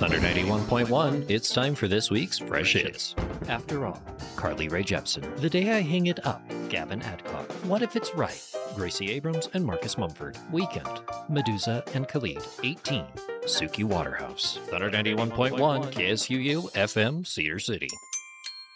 Thunder 91.1, it's time for this week's Fresh Hits. After All, Carly Rae Jepsen. The Day I Hang It Up, Gavin Adcock. What If It's Right, Gracie Abrams and Marcus Mumford. Weekend, Medusa and Khalid. 18, Suki Waterhouse. Thunder 91.1, KSUU, FM, Cedar City.